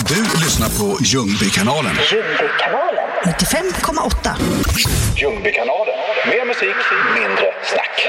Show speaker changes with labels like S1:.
S1: Du lyssnar på Ljungbykanalen.
S2: 95,8.
S1: Ljungbykanalen. Mer musik, mindre snack.